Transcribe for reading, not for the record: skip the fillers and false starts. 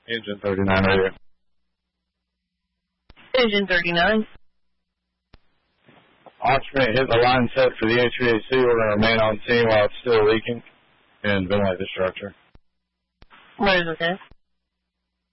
Engine 39 radio. Engine 39. Occupant hit the line set for the HVAC. We're going to remain on scene while it's still leaking and ventilate the structure. What is okay?